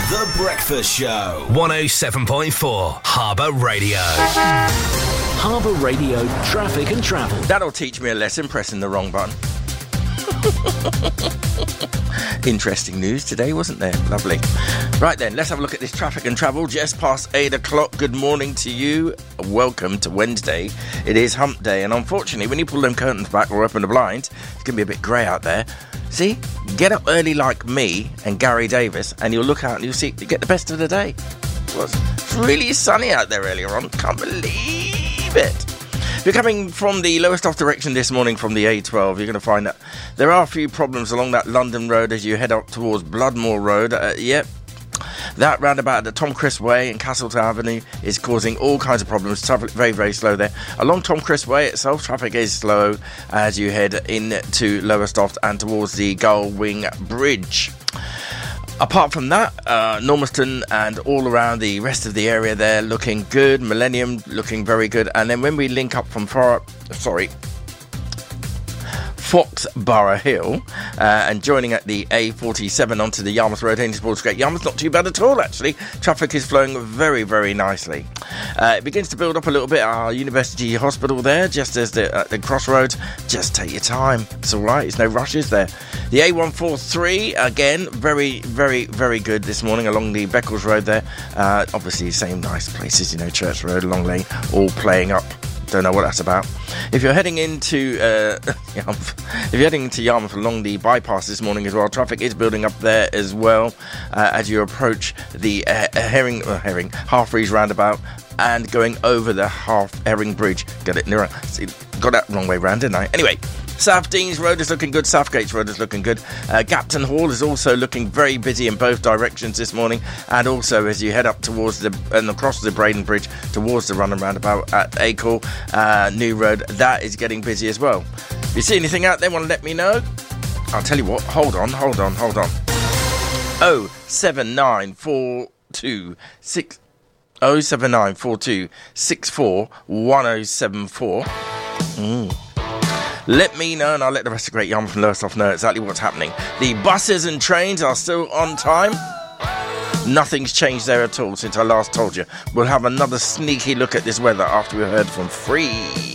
The Breakfast Show. 107.4 Harbour Radio. Harbour Radio Traffic and Travel. That'll teach me a lesson, pressing the wrong button. Interesting news today, wasn't there? Lovely. Right then, let's have a look at this traffic and travel. Just past 8 o'clock. Good morning to you. Welcome to Wednesday. It is hump day, and unfortunately, when you pull them curtains back or open the blinds, it's going to be a bit grey out there. See? Get up early like me and Gary Davis, and you'll look out and you'll see you get the best of the day. It's really sunny out there earlier on. Can't believe it. If you're coming from the Lowestoft direction this morning from the A12, you're going to find that there are a few problems along that London road as you head up towards Bloodmoor Road. That roundabout at the Tom Crisp Way and Castleton Avenue is causing all kinds of problems. Traffic very, very slow there. Along Tom Crisp Way itself, traffic is slow as you head into Lowestoft and towards the Gullwing Bridge. Apart from that, Normaston and all around the rest of the area there looking good. Millennium looking very good. And then when we link up from Foxborough Hill and joining at the A47 onto the Yarmouth Road, Hainsborough Street. Yarmouth not too bad at all, actually. Traffic is flowing very, very nicely. It begins to build up a little bit. Our University Hospital there, just as the crossroads. Just take your time. It's all right. There's no rushes there. The A143, again, very, very, very good this morning along the Beccles Road there. Obviously, same nice places, Church Road, Long Lane, all playing up. Don't know what that's about. If you're heading into Yarmouth along the bypass this morning as well, traffic is building up there as well as you approach the Half-Freeze roundabout and going over the Herring Bridge. Got that wrong way round, didn't I? Anyway, South Deans Road is looking good. Southgates Road is looking good. Gapton Hall is also looking very busy in both directions this morning. And also as you head up towards and across the Braden Bridge towards the Running Roundabout at Acle New Road, that is getting busy as well. If you see anything out there, want to let me know? I'll tell you what. Hold on. 07942 64 1074. Let me know and I'll let the rest of Great Yarmouth and Lowestoft know exactly what's happening. The buses and trains are still on time. Nothing's changed there at all since I last told you. We'll have another sneaky look at this weather after we heard from Free.